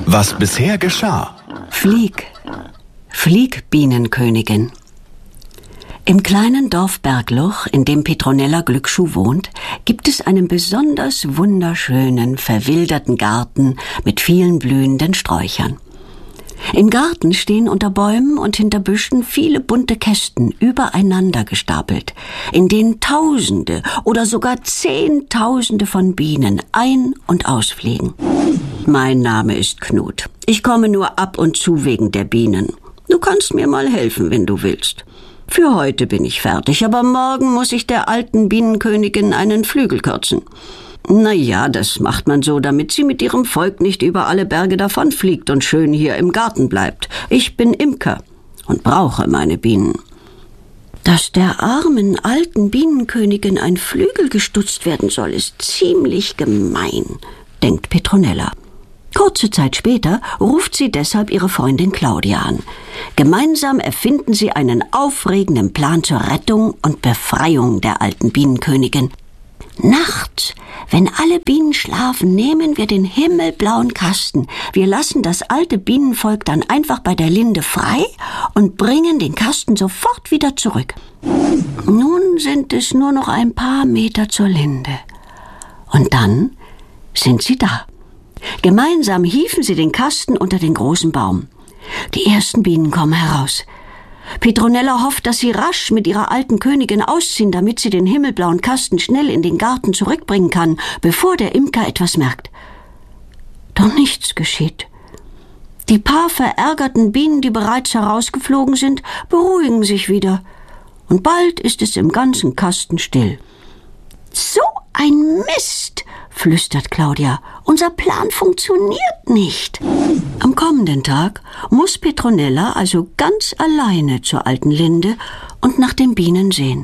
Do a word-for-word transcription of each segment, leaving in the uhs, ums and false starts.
Was bisher geschah. Flieg, flieg, Bienenkönigin. Im kleinen Dorf Bergloch, in dem Petronella Glücksschuh wohnt, gibt es einen besonders wunderschönen, verwilderten Garten mit vielen blühenden Sträuchern. Im Garten stehen unter Bäumen und hinter Büschen viele bunte Kästen übereinander gestapelt, in denen Tausende oder sogar Zehntausende von Bienen ein- und ausfliegen. Mein Name ist Knut. Ich komme nur ab und zu wegen der Bienen. Du kannst mir mal helfen, wenn du willst. Für heute bin ich fertig, aber morgen muss ich der alten Bienenkönigin einen Flügel kürzen. Na ja, das macht man so, damit sie mit ihrem Volk nicht über alle Berge davonfliegt und schön hier im Garten bleibt. Ich bin Imker und brauche meine Bienen. Dass der armen alten Bienenkönigin ein Flügel gestutzt werden soll, ist ziemlich gemein, denkt Petronella. Kurze Zeit später ruft sie deshalb ihre Freundin Claudia an. Gemeinsam erfinden sie einen aufregenden Plan zur Rettung und Befreiung der alten Bienenkönigin. Nachts, wenn alle Bienen schlafen, nehmen wir den himmelblauen Kasten. Wir lassen das alte Bienenvolk dann einfach bei der Linde frei und bringen den Kasten sofort wieder zurück. Nun sind es nur noch ein paar Meter zur Linde. Und dann sind sie da. Gemeinsam hieven sie den Kasten unter den großen Baum. Die ersten Bienen kommen heraus. Petronella hofft, dass sie rasch mit ihrer alten Königin ausziehen, damit sie den himmelblauen Kasten schnell in den Garten zurückbringen kann, bevor der Imker etwas merkt. Doch nichts geschieht. Die paar verärgerten Bienen, die bereits herausgeflogen sind, beruhigen sich wieder. Und bald ist es im ganzen Kasten still. »So ein Mist«, flüstert Claudia. »Unser Plan funktioniert nicht.« Am kommenden Tag muss Petronella also ganz alleine zur alten Linde und nach den Bienen sehen.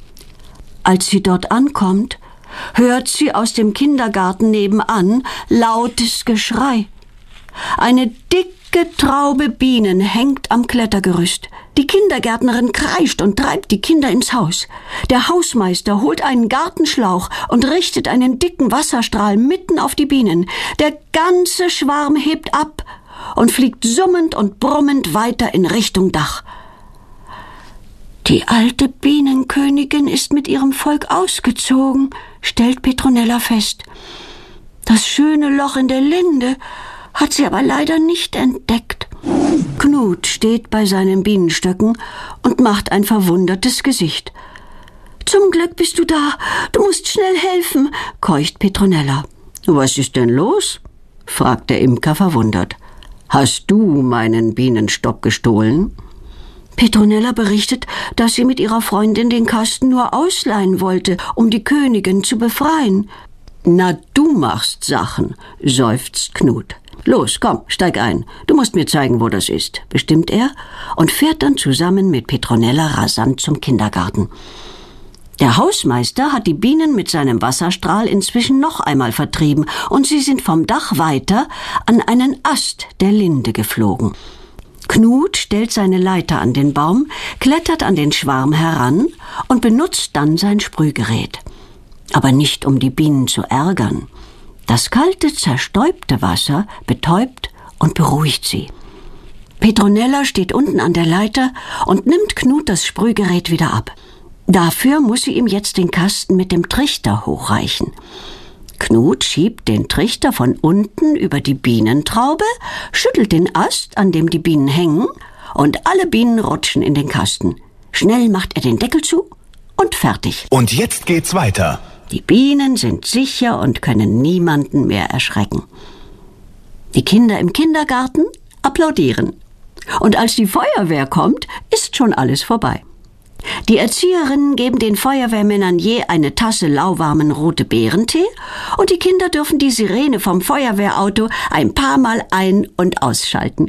Als sie dort ankommt, hört sie aus dem Kindergarten nebenan lautes Geschrei. Eine dicke Traube Bienen hängt am Klettergerüst. Die Kindergärtnerin kreischt und treibt die Kinder ins Haus. Der Hausmeister holt einen Gartenschlauch und richtet einen dicken Wasserstrahl mitten auf die Bienen. Der ganze Schwarm hebt ab und fliegt summend und brummend weiter in Richtung Dach. Die alte Bienenkönigin ist mit ihrem Volk ausgezogen, stellt Petronella fest. Das schöne Loch in der Linde hat sie aber leider nicht entdeckt. Knut steht bei seinen Bienenstöcken und macht ein verwundertes Gesicht. »Zum Glück bist du da. Du musst schnell helfen«, keucht Petronella. »Was ist denn los?«, fragt der Imker verwundert. »Hast du meinen Bienenstock gestohlen?« Petronella berichtet, dass sie mit ihrer Freundin den Kasten nur ausleihen wollte, um die Königin zu befreien. »Na, du machst Sachen«, seufzt Knut. »Los, komm, steig ein. Du musst mir zeigen, wo das ist«, bestimmt er und fährt dann zusammen mit Petronella rasant zum Kindergarten. Der Hausmeister hat die Bienen mit seinem Wasserstrahl inzwischen noch einmal vertrieben und sie sind vom Dach weiter an einen Ast der Linde geflogen. Knut stellt seine Leiter an den Baum, klettert an den Schwarm heran und benutzt dann sein Sprühgerät. Aber nicht, um die Bienen zu ärgern. Das kalte, zerstäubte Wasser betäubt und beruhigt sie. Petronella steht unten an der Leiter und nimmt Knut das Sprühgerät wieder ab. Dafür muss sie ihm jetzt den Kasten mit dem Trichter hochreichen. Knut schiebt den Trichter von unten über die Bienentraube, schüttelt den Ast, an dem die Bienen hängen, und alle Bienen rutschen in den Kasten. Schnell macht er den Deckel zu und fertig. Und jetzt geht's weiter. Die Bienen sind sicher und können niemanden mehr erschrecken. Die Kinder im Kindergarten applaudieren. Und als die Feuerwehr kommt, ist schon alles vorbei. Die Erzieherinnen geben den Feuerwehrmännern je eine Tasse lauwarmen rote Beerentee und die Kinder dürfen die Sirene vom Feuerwehrauto ein paar Mal ein- und ausschalten.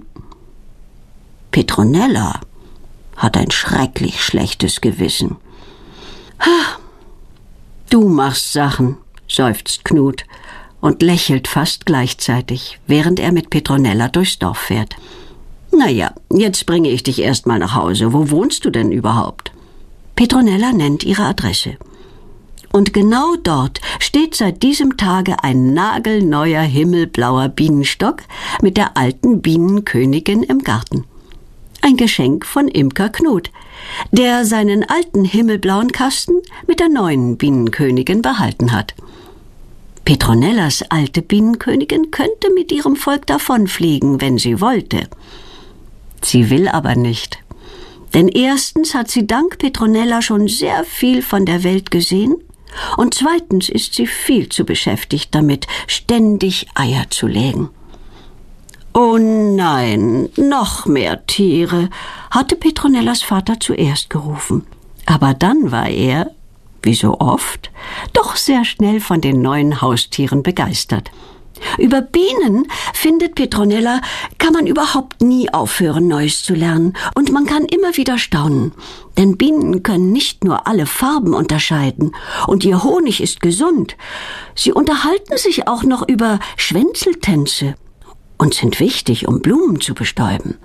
Petronella hat ein schrecklich schlechtes Gewissen. Ha! »Du machst Sachen«, seufzt Knut und lächelt fast gleichzeitig, während er mit Petronella durchs Dorf fährt. »Na ja, jetzt bringe ich dich erst mal nach Hause. Wo wohnst du denn überhaupt?« Petronella nennt ihre Adresse. Und genau dort steht seit diesem Tage ein nagelneuer himmelblauer Bienenstock mit der alten Bienenkönigin im Garten. Ein Geschenk von Imker Knut, der seinen alten himmelblauen Kasten mit der neuen Bienenkönigin behalten hat. Petronellas alte Bienenkönigin könnte mit ihrem Volk davonfliegen, wenn sie wollte. Sie will aber nicht. Denn erstens hat sie dank Petronella schon sehr viel von der Welt gesehen und zweitens ist sie viel zu beschäftigt damit, ständig Eier zu legen. »Oh nein, noch mehr Tiere«, hatte Petronellas Vater zuerst gerufen. Aber dann war er, wie so oft, doch sehr schnell von den neuen Haustieren begeistert. Über Bienen, findet Petronella, kann man überhaupt nie aufhören, Neues zu lernen. Und man kann immer wieder staunen. Denn Bienen können nicht nur alle Farben unterscheiden. Und ihr Honig ist gesund. Sie unterhalten sich auch noch über Schwänzeltänze und sind wichtig, um Blumen zu bestäuben.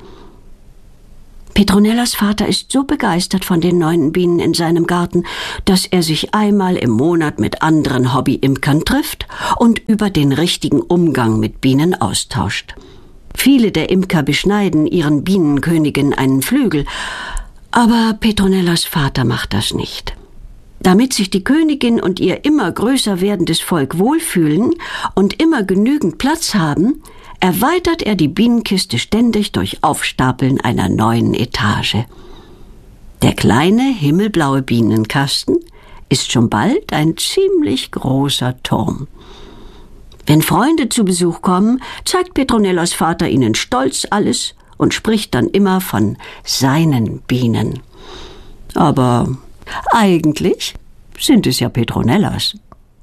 Petronellas Vater ist so begeistert von den neuen Bienen in seinem Garten, dass er sich einmal im Monat mit anderen Hobby-Imkern trifft und über den richtigen Umgang mit Bienen austauscht. Viele der Imker beschneiden ihren Bienenköniginnen einen Flügel, aber Petronellas Vater macht das nicht. Damit sich die Königin und ihr immer größer werdendes Volk wohlfühlen und immer genügend Platz haben, erweitert er die Bienenkiste ständig durch Aufstapeln einer neuen Etage. Der kleine himmelblaue Bienenkasten ist schon bald ein ziemlich großer Turm. Wenn Freunde zu Besuch kommen, zeigt Petronellas Vater ihnen stolz alles und spricht dann immer von seinen Bienen. Aber eigentlich sind es ja Petronellas.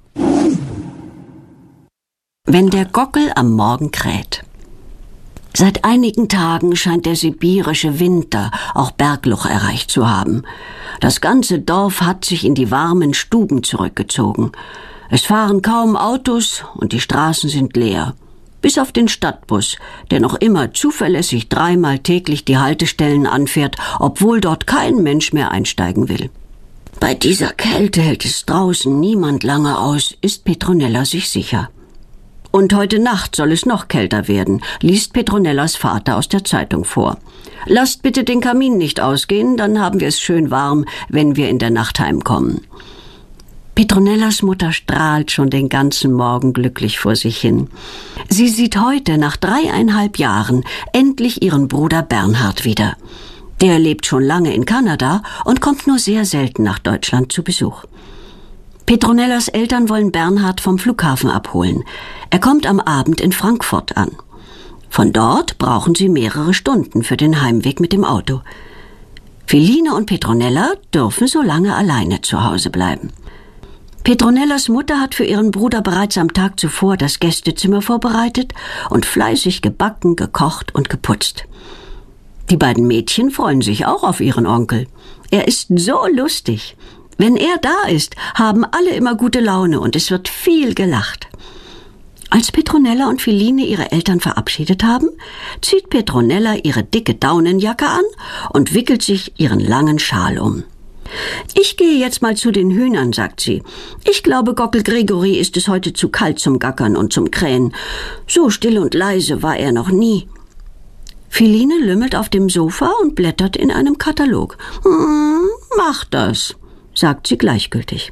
Wenn der Gockel am Morgen kräht. Seit einigen Tagen scheint der sibirische Winter auch Bergloch erreicht zu haben. Das ganze Dorf hat sich in die warmen Stuben zurückgezogen. Es fahren kaum Autos und die Straßen sind leer. Bis auf den Stadtbus, der noch immer zuverlässig dreimal täglich die Haltestellen anfährt, obwohl dort kein Mensch mehr einsteigen will. Bei dieser Kälte hält es draußen niemand lange aus, ist Petronella sich sicher. Und heute Nacht soll es noch kälter werden, liest Petronellas Vater aus der Zeitung vor. Lasst bitte den Kamin nicht ausgehen, dann haben wir es schön warm, wenn wir in der Nacht heimkommen. Petronellas Mutter strahlt schon den ganzen Morgen glücklich vor sich hin. Sie sieht heute, nach dreieinhalb Jahren, endlich ihren Bruder Bernhard wieder. Der lebt schon lange in Kanada und kommt nur sehr selten nach Deutschland zu Besuch. Petronellas Eltern wollen Bernhard vom Flughafen abholen. Er kommt am Abend in Frankfurt an. Von dort brauchen sie mehrere Stunden für den Heimweg mit dem Auto. Feline und Petronella dürfen so lange alleine zu Hause bleiben. Petronellas Mutter hat für ihren Bruder bereits am Tag zuvor das Gästezimmer vorbereitet und fleißig gebacken, gekocht und geputzt. Die beiden Mädchen freuen sich auch auf ihren Onkel. Er ist so lustig. Wenn er da ist, haben alle immer gute Laune und es wird viel gelacht. Als Petronella und Feline ihre Eltern verabschiedet haben, zieht Petronella ihre dicke Daunenjacke an und wickelt sich ihren langen Schal um. »Ich gehe jetzt mal zu den Hühnern«, sagt sie. »Ich glaube, Gockel Gregory ist es heute zu kalt zum Gackern und zum Krähen. So still und leise war er noch nie.« Feline lümmelt auf dem Sofa und blättert in einem Katalog. »Hm, mach das«, sagt sie gleichgültig.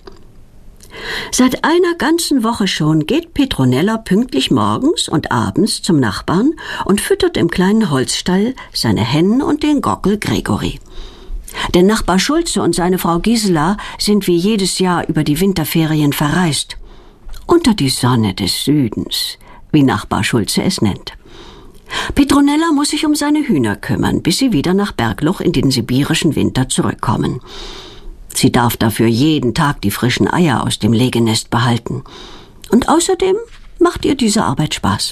Seit einer ganzen Woche schon geht Petronella pünktlich morgens und abends zum Nachbarn und füttert im kleinen Holzstall seine Hennen und den Gockel Gregory. Der Nachbar Schulze und seine Frau Gisela sind wie jedes Jahr über die Winterferien verreist. Unter die Sonne des Südens, wie Nachbar Schulze es nennt. Petronella muss sich um seine Hühner kümmern, bis sie wieder nach Bergloch in den sibirischen Winter zurückkommen. Sie darf dafür jeden Tag die frischen Eier aus dem Legenest behalten. Und außerdem macht ihr diese Arbeit Spaß.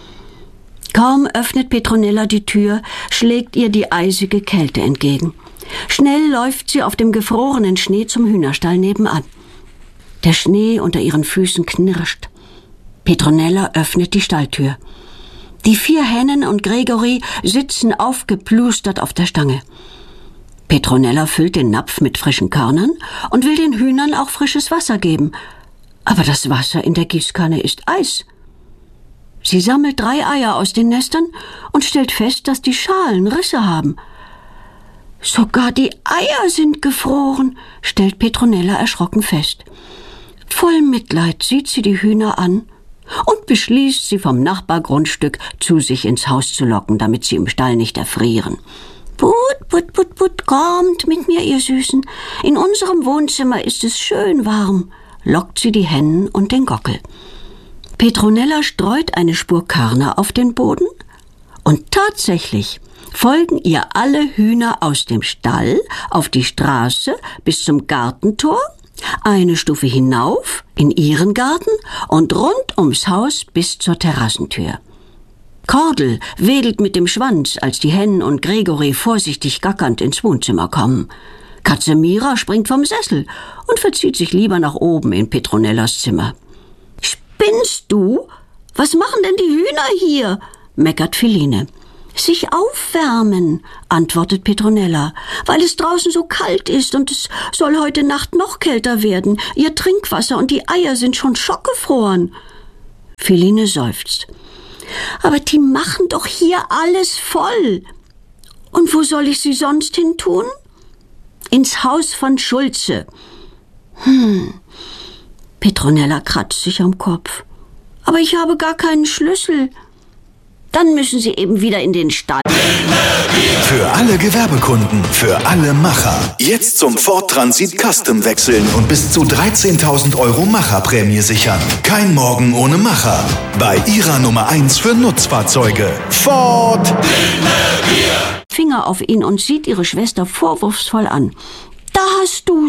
Kaum öffnet Petronella die Tür, schlägt ihr die eisige Kälte entgegen. Schnell läuft sie auf dem gefrorenen Schnee zum Hühnerstall nebenan. Der Schnee unter ihren Füßen knirscht. Petronella öffnet die Stalltür. Die vier Hennen und Gregory sitzen aufgeplustert auf der Stange. Petronella füllt den Napf mit frischen Körnern und will den Hühnern auch frisches Wasser geben. Aber das Wasser in der Gießkanne ist Eis. Sie sammelt drei Eier aus den Nestern und stellt fest, dass die Schalen Risse haben. Sogar die Eier sind gefroren, stellt Petronella erschrocken fest. Voll Mitleid sieht sie die Hühner an und beschließt, sie vom Nachbargrundstück zu sich ins Haus zu locken, damit sie im Stall nicht erfrieren. Put, put, put, put, kommt mit mir, ihr Süßen. In unserem Wohnzimmer ist es schön warm, lockt sie die Hennen und den Gockel. Petronella streut eine Spur Körner auf den Boden und tatsächlich folgen ihr alle Hühner aus dem Stall auf die Straße bis zum Gartentor, eine Stufe hinauf in ihren Garten und rund ums Haus bis zur Terrassentür. Kordel wedelt mit dem Schwanz, als die Hennen und Gregory vorsichtig gackernd ins Wohnzimmer kommen. Katze Mira springt vom Sessel und verzieht sich lieber nach oben in Petronellas Zimmer. »Spinnst du? Was machen denn die Hühner hier?« meckert Feline. »Sich aufwärmen«, antwortet Petronella, »weil es draußen so kalt ist und es soll heute Nacht noch kälter werden. Ihr Trinkwasser und die Eier sind schon schockgefroren.« Feline seufzt. »Aber die machen doch hier alles voll. Und wo soll ich sie sonst hin tun?« »Ins Haus von Schulze.« »Hm...« Petronella kratzt sich am Kopf. »Aber ich habe gar keinen Schlüssel.« »Dann müssen Sie eben wieder in den Stall.« Für alle Gewerbekunden, für alle Macher. Jetzt zum Ford Transit Custom wechseln und bis zu dreizehntausend Euro Macherprämie sichern. Kein Morgen ohne Macher. Bei Ihrer Nummer eins für Nutzfahrzeuge. Ford. Finger auf ihn und sieht ihre Schwester vorwurfsvoll an. »Da hast du's.